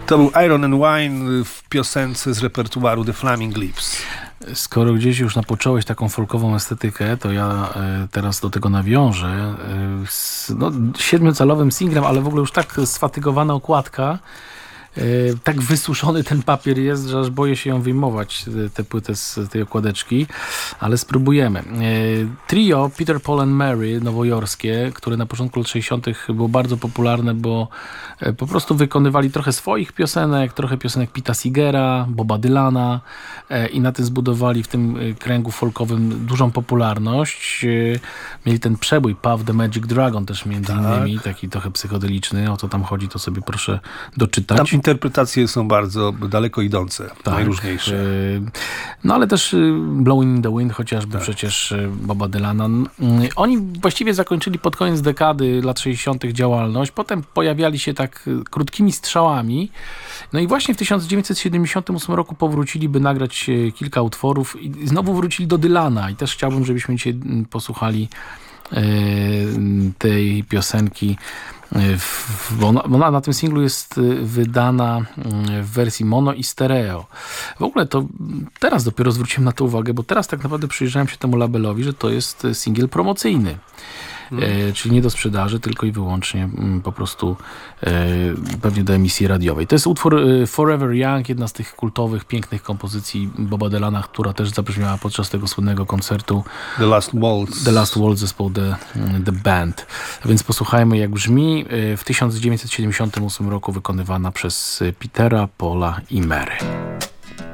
To był Iron and Wine w piosence z repertuaru The Flaming Lips. Skoro gdzieś już napocząłeś taką folkową estetykę, to ja teraz do tego nawiążę. 7-calowym singlem, ale w ogóle już tak sfatygowana okładka, tak wysuszony ten papier jest, że aż boję się ją wyjmować, tę płytę z tej okładeczki, ale spróbujemy. Trio Peter, Paul and Mary nowojorskie, które na początku lat 60. było bardzo popularne, bo po prostu wykonywali trochę swoich piosenek, trochę piosenek Pita Seegera, Boba Dylana i na tym zbudowali w tym kręgu folkowym dużą popularność. Mieli ten przebój Puff the Magic Dragon też między innymi, taki trochę psychodeliczny. O co tam chodzi, to sobie proszę doczytać. Tam interpretacje są bardzo daleko idące, najróżniejsze. No ale też Blowing in the Wind, chociażby przecież Boba Dylana. Oni właściwie zakończyli pod koniec dekady lat 60. działalność. Potem pojawiali się tak krótkimi strzałami. No i właśnie w 1978 roku powrócili, by nagrać kilka utworów i znowu wrócili do Dylana. I też chciałbym, żebyśmy dzisiaj posłuchali tej piosenki, bo ona na tym singlu jest wydana w wersji mono i stereo. W ogóle to teraz dopiero zwróciłem na to uwagę, bo teraz tak naprawdę przyjrzałem się temu labelowi, że to jest singiel promocyjny. Czyli nie do sprzedaży, tylko i wyłącznie po prostu pewnie do emisji radiowej. To jest utwór Forever Young, jedna z tych kultowych, pięknych kompozycji Boba Dylana, która też zabrzmiała podczas tego słynnego koncertu The Last Waltz. The Last Waltz, zespołu The Band. A więc posłuchajmy, jak brzmi w 1978 roku wykonywana przez Petera, Paula i Mary.